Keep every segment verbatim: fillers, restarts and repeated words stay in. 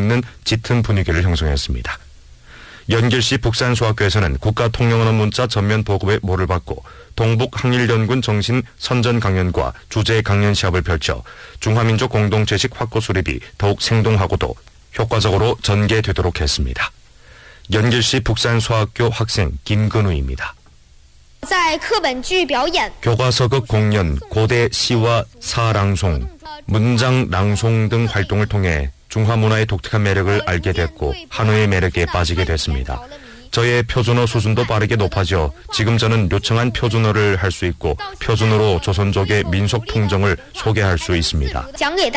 있는 짙은 분위기를 형성했습니다. 연길시 북산소학교에서는 국가통영언어 문자 전면 보급의 모를 받고 동북항일연군 정신 선전 강연과 주제 강연 시합을 펼쳐 중화민족 공동체식 확고 수립이 더욱 생동하고도 효과적으로 전개되도록 했습니다. 연길시 북산소학교 학생 김근우입니다. 교과서극 공연, 고대 시와 사랑송, 문장 낭송 등 활동을 통해 중화 문화의 독특한 매력을 알게 됐고 한어의 매력에 빠지게 됐습니다. 저의 표준어 수준도 빠르게 높아져 지금 저는 요청한 표준어를 할 수 있고 표준어로 조선족의 민속 풍정을 소개할 수 있습니다.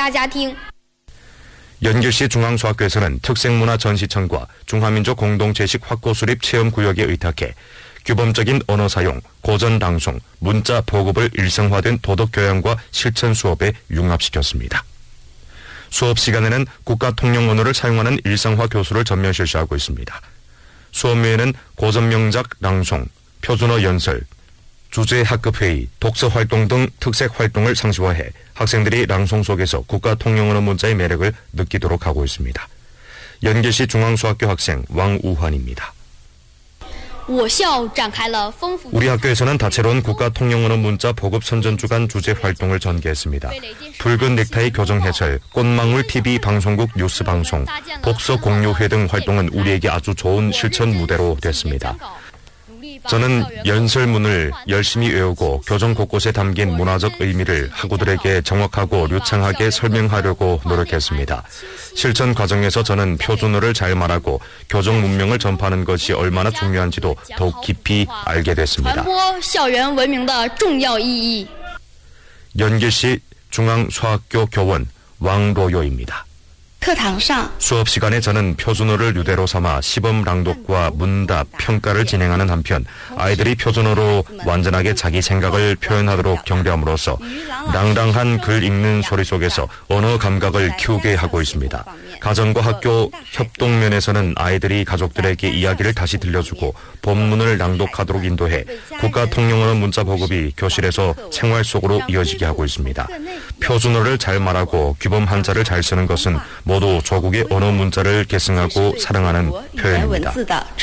연길시 중앙소학교에서는 특색문화 전시청과 중화민족 공동체식 확고 수립 체험구역에 의탁해 규범적인 언어 사용, 고전 방송, 문자 보급을 일상화된 도덕교양과 실천 수업에 융합시켰습니다. 수업 시간에는 국가통용언어를 사용하는 일상화 교수를 전면 실시하고 있습니다. 수업 외에는 고전 명작 낭송, 표준어 연설, 주제 학급회의, 독서활동 등 특색 활동을 상시화해 학생들이 낭송 속에서 국가통용언어 문자의 매력을 느끼도록 하고 있습니다. 연길시 중앙소학교 학생 왕우환입니다. 우리 학교에서는 다채로운 국가통용언어 문자 보급 선전주간 주제 활동을 전개했습니다. 붉은 넥타이 교정 해설, 꽃망울 티비 방송국 뉴스 방송, 독서 공유회 등 활동은 우리에게 아주 좋은 실천 무대로 됐습니다. 저는 연설문을 열심히 외우고 교정 곳곳에 담긴 문화적 의미를 학우들에게 정확하고 유창하게 설명하려고 노력했습니다. 실천 과정에서 저는 표준어를 잘 말하고 교정 문명을 전파하는 것이 얼마나 중요한지도 더욱 깊이 알게 됐습니다. 연길시 중앙소학교 교원 왕로요입니다. 수업 시간에 저는 표준어를 유대로 삼아 시범 낭독과 문답, 평가를 진행하는 한편 아이들이 표준어로 완전하게 자기 생각을 표현하도록 격려함으로써 낭랑한 글 읽는 소리 속에서 언어 감각을 키우게 하고 있습니다. 가정과 학교 협동면에서는 아이들이 가족들에게 이야기를 다시 들려주고 본문을 낭독하도록 인도해 국가통용언어 문자 보급이 교실에서 생활 속으로 이어지게 하고 있습니다. 표준어를 잘 말하고 규범 한자를 잘 쓰는 것은 모두 조국의 언어 문자를 계승하고 사랑하는 표현입니다.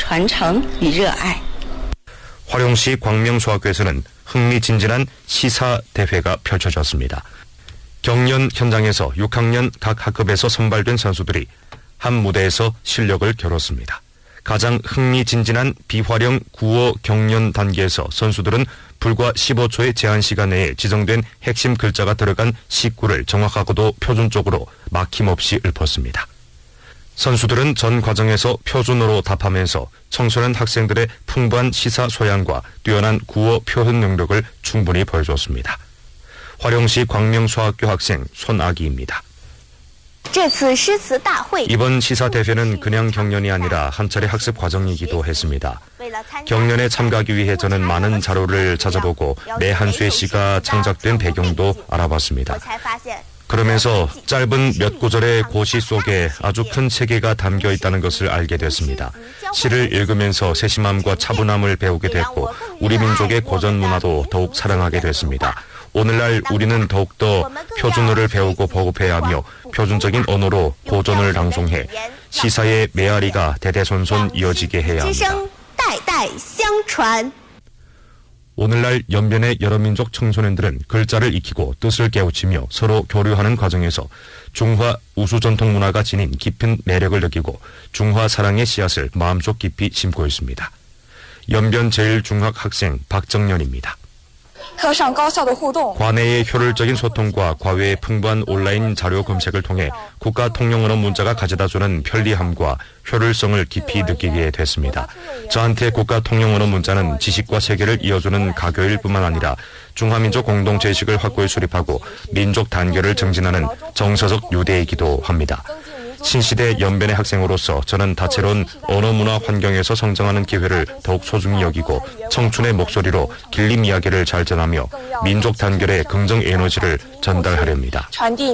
화룡시 광명소학교에서는 흥미진진한 시사대회가 펼쳐졌습니다. 경연 현장에서 육 학년 각 학급에서 선발된 선수들이 한 무대에서 실력을 겨뤘습니다. 가장 흥미진진한 비활용 구어 경연 단계에서 선수들은 불과 십오 초의 제한 시간 내에 지정된 핵심 글자가 들어간 시구를 정확하고도 표준적으로 막힘없이 읊었습니다. 선수들은 전 과정에서 표준어로 답하면서 청소년 학생들의 풍부한 시사 소양과 뛰어난 구어 표현 능력을 충분히 보여줬습니다. 화룡시 광명소학교 학생 손아기입니다. 이번 시사대회는 그냥 경연이 아니라 한 차례 학습 과정이기도 했습니다. 경연에 참가하기 위해 저는 많은 자료를 찾아보고 매 한 수의 시가 창작된 배경도 알아봤습니다. 그러면서 짧은 몇 구절의 고시 속에 아주 큰 세계가 담겨 있다는 것을 알게 됐습니다. 시를 읽으면서 세심함과 차분함을 배우게 됐고 우리 민족의 고전 문화도 더욱 사랑하게 됐습니다. 오늘날 우리는 더욱더 표준어를 배우고 보급해야 하며 표준적인 언어로 고전을 낭송해 시사의 메아리가 대대손손 이어지게 해야 합니다. 오늘날 연변의 여러 민족 청소년들은 글자를 익히고 뜻을 깨우치며 서로 교류하는 과정에서 중화 우수 전통 문화가 지닌 깊은 매력을 느끼고 중화 사랑의 씨앗을 마음속 깊이 심고 있습니다. 연변 제일중학 학생 박정연입니다. 과내의 효율적인 소통과 과외의 풍부한 온라인 자료 검색을 통해 국가통용언어 문자가 가져다주는 편리함과 효율성을 깊이 느끼게 됐습니다. 저한테 국가통용언어 문자는 지식과 세계를 이어주는 가교일 뿐만 아니라 중화민족 공동체의식을 확고히 수립하고 민족 단결을 증진하는 정서적 유대이기도 합니다. 신시대 연변의 학생으로서 저는 다채로운 언어 문화 환경에서 성장하는 기회를 더욱 소중히 여기고 청춘의 목소리로 길림 이야기를 잘 전하며 민족 단결의 긍정 에너지를 전달하렵니다.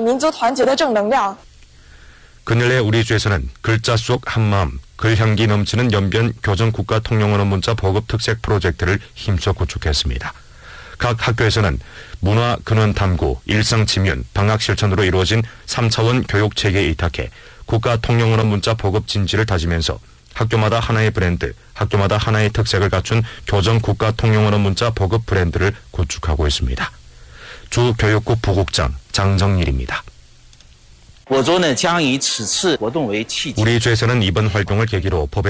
그늘의 우리 주에서는 글자 속 한마음, 글향기 넘치는 연변 교정 국가 통용언어 문자 보급 특색 프로젝트를 힘써 구축했습니다. 각 학교에서는 문화 근원 탐구, 일상 지면, 방학 실천으로 이루어진 삼 차원 교육 체계에 의탁해 국가 통용언어 문자 보급 진지를 다지면서 학교마다 하나의 브랜드, 학교마다 하나의 특색을 갖춘 교정 국가 통용언어 문자 보급 브랜드를 구축하고 있습니다. 주 교육부 부국장 장정일입니다. 우리 죄에서는 이번 활동을 계기로 법에